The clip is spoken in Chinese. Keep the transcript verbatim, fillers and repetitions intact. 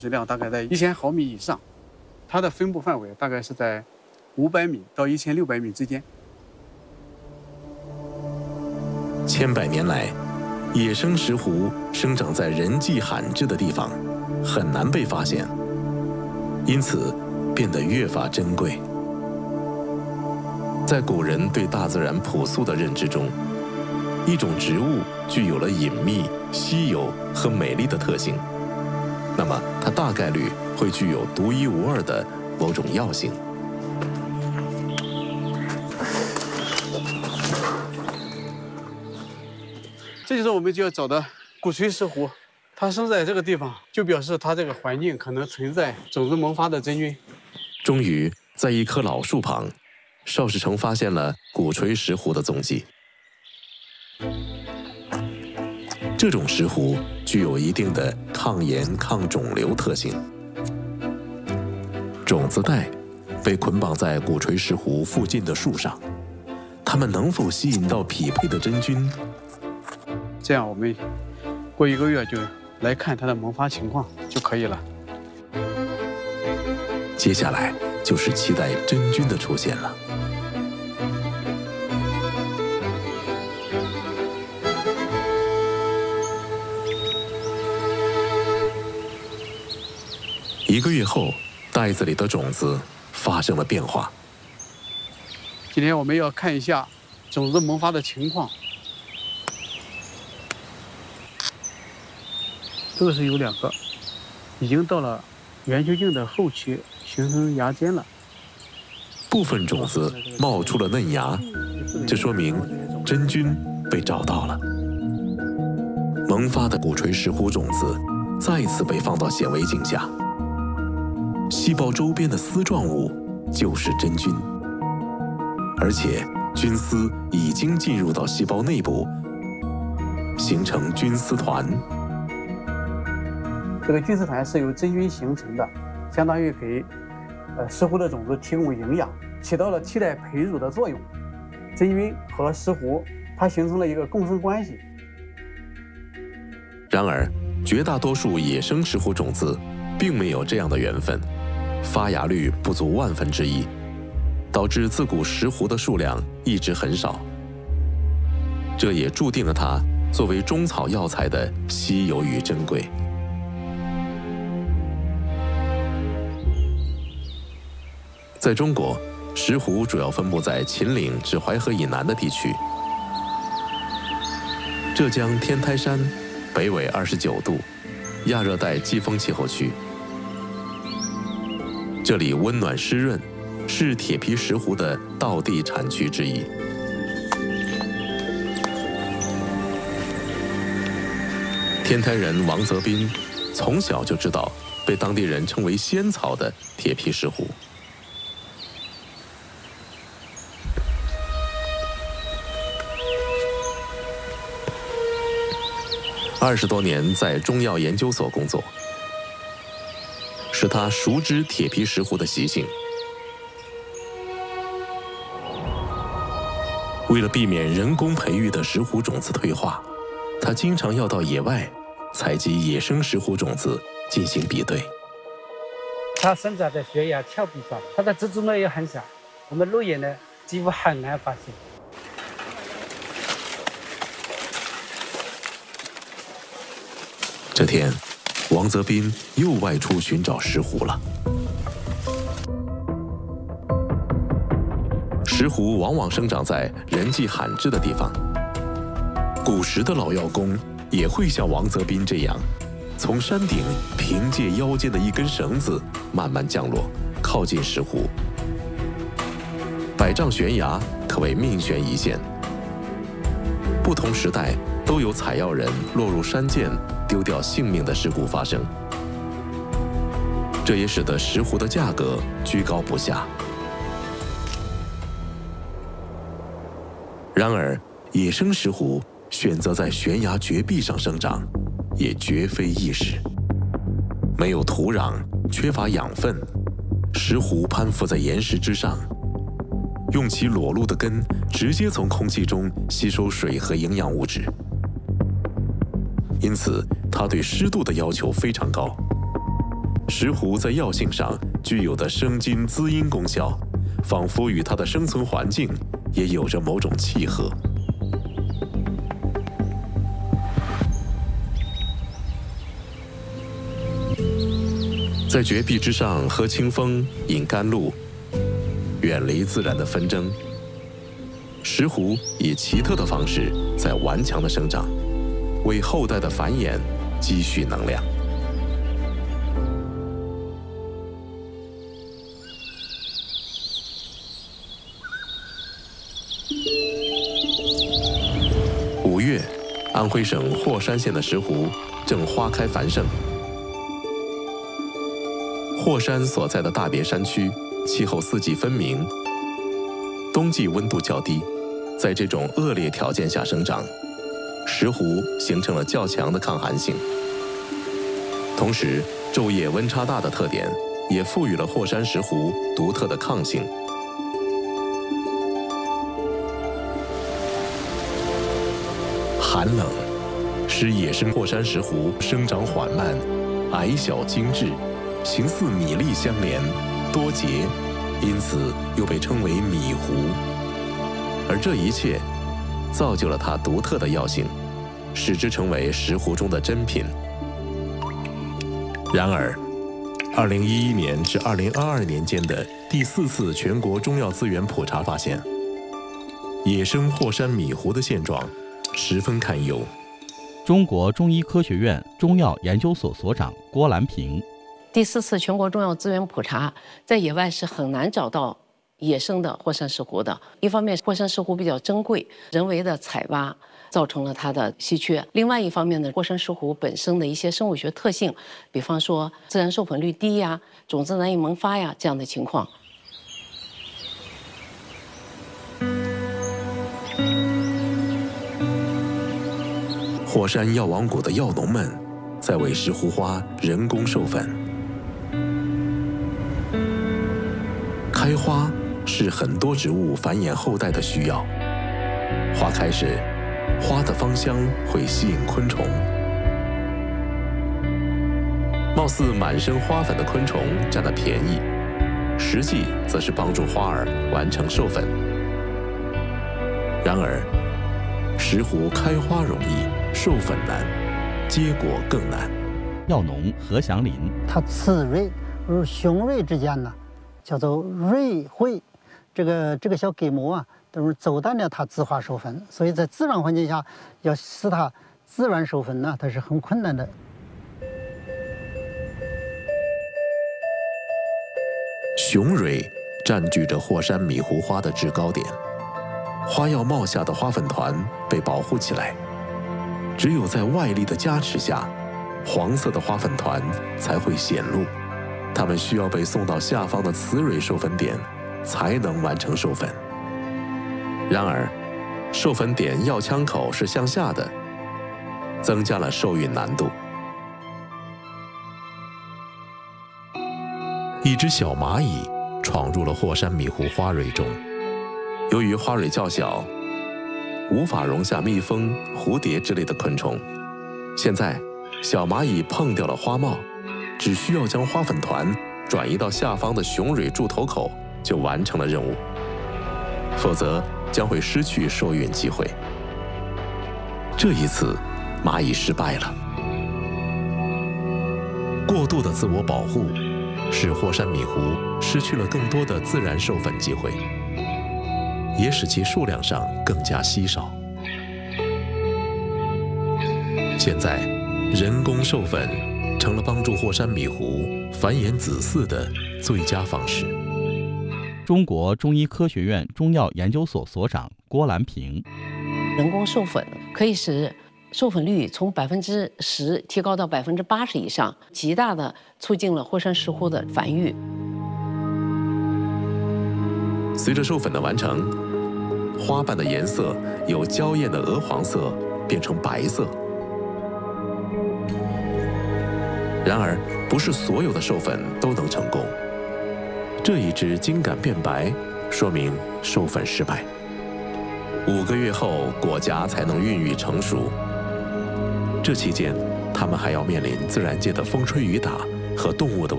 质量大概在一千毫米以上，它的分布范围大概是在五百米到一千六百米之间。 千百年来，野生石斛生长在人迹罕至的地方，很难被发现，因此变得越发珍贵。在古人对大自然朴素的认知中，一种植物具有了隐秘、稀有和美丽的特性，那么它大概率会具有独一无二的某种药性。 这就是我们就要找的鼓槌石斛，它生在这个地方，就表示它这个环境可能存在种子萌发的真菌。 终于，在一棵老树旁，邵世成发现了鼓槌石斛的踪迹。这种石斛具有一定的抗炎、抗肿瘤特性。种子袋被捆绑在鼓槌石斛附近的树上，它们能否吸引到匹配的真菌？ 这样我们过一个月就来看它的萌发情况就可以了。 接下来就是期待真菌的出现了。一个月后，袋子里的种子发生了变化。 今天我们要看一下种子萌发的情况。这个是有两个，已经到了圆球茎的后期，形成芽尖了。 部分种子冒出了嫩芽，这说明真菌被找到了。萌发的鼓槌石斛种子再次被放到显微镜下，细胞周边的丝状物就是真菌，而且菌丝已经进入到细胞内部，形成菌丝团。 这个菌丝团是由真菌形成的，相当于给呃石斛的种子提供营养，起到了替代培乳的作用。真菌和石斛它形成了一个共生关系。 然而，绝大多数野生石斛种子并没有这样的缘分，发芽率不足万分之一，导致自古石斛的数量一直很少。这也注定了它作为中草药材的稀有与珍贵。在中国，石斛主要分布在秦岭至淮河以南的地区。浙江天台山北纬二十九度，亚热带季风气候区。这里温暖湿润，是铁皮石斛的道地产区之一。天台人王泽斌从小就知道被当地人称为仙草的铁皮石斛。二十多年在中药研究所工作，使他熟知铁皮石斛的习性。为了避免人工培育的石斛种子退化，他经常要到野外采集野生石斛种子进行比对。 它生长在悬崖峭壁上，它的植株呢也很小，我们肉眼呢几乎很难发现。 这天，王泽斌又外出寻找石斛了。石斛往往生长在人迹罕至的地方，古时的老药工也会像王泽斌这样，从山顶凭借腰间的一根绳子慢慢降落，靠近石斛。百丈悬崖可谓命悬一线，不同时代都有采药人落入山涧，丢掉性命的事故发生，这也使得石斛的价格居高不下。然而，野生石斛选择在悬崖绝壁上生长，也绝非易事。没有土壤，缺乏养分，石斛攀附在岩石之上，用其裸露的根直接从空气中吸收水和营养物质。因此，它对湿度的要求非常高， 石斛在药性上具有的生津滋阴功效，仿佛与它的生存环境也有着某种契合。在绝壁之上喝清风、饮甘露，远离自然的纷争。石斛以奇特的方式在顽强地生长，为后代的繁衍积蓄能量。五月，安徽省霍山县的石斛正花开繁盛。霍山所在的大别山区，气候四季分明，冬季温度较低，在这种恶劣条件下生长，石斛形成了较强的抗寒性。同时，昼夜温差大的特点也赋予了霍山石斛独特的抗性。寒冷使野生霍山石斛生长缓慢，矮小精致，形似米粒相连，多节，因此又被称为米斛。而这一切造就了它独特的药性，使之成为石斛中的珍品。然而，二零一一年至二零二二年间的第四次全国中药资源普查发现，野生霍山米斛的现状十分堪忧。 中国中医科学院中药研究所所长郭兰平。 第四次全国中药资源普查，在野外是很难找到野生的霍山石斛的。一方面，霍山石斛比较珍贵，人为的采挖造成了它的稀缺；另外一方面呢，霍山石斛本身的一些生物学特性，比方说自然授粉率低呀、种子难以萌发呀这样的情况。 霍山药王谷的药农们在为石斛花人工授粉。开花是很多植物繁衍后代的需要。花开时，花的芳香会吸引昆虫。貌似满身花粉的昆虫占了便宜，实际则是帮助花儿完成授粉。然而，石斛开花容易，授粉难，结果更难。 药农何祥林， 它雌蕊与雄蕊之间呢，叫做蕊会，这个这个小隔膜啊，都是阻断了它自花授粉，所以在自然环境下要使它自然授粉呢，它是很困难的。 雄蕊占据着霍山米斛花的制高点，花要冒下的花粉团被保护起来，只有在外力的加持下，黄色的花粉团才会显露。它们需要被送到下方的雌蕊授粉点，才能完成授粉。然而，授粉点药腔口是向下的，增加了受孕难度。一只小蚂蚁闯入了霍山米斛花蕊中，由于花蕊较小，无法容下蜜蜂、蝴蝶之类的昆虫。现在，小蚂蚁碰掉了花帽，只需要将花粉团转移到下方的雄蕊柱头口，就完成了任务。否则将会失去受孕机会。这一次，蚂蚁失败了。过度的自我保护，使霍山米斛失去了更多的自然授粉机会，也使其数量上更加稀少。现在，人工授粉成了帮助霍山米斛繁衍子嗣的最佳方式。 中国中医科学院中药研究所所长郭兰平， 人工授粉可以使授粉率从百分之十提高到百分之八十以上，极大的促进了霍山石斛的繁育。 随着授粉的完成，花瓣的颜色由娇艳的鹅黄色变成白色。然而，不是所有的授粉都能成功。这一只茎秆变白，说明授粉失败。五个月后，果荚才能孕育成熟。这期间，它们还要面临自然界的风吹雨打和动物的